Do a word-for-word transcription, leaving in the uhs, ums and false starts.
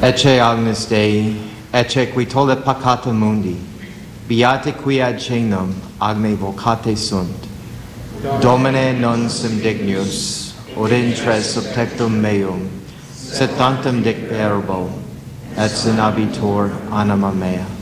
Ecce Agnus Dei, ecce qui tollet peccata mundi, beate qui ad cenum agne vocate sunt. Domine non sum dignus, ut intres subtectum meum, sed tantum dicterbo, et sinabitur anima mea.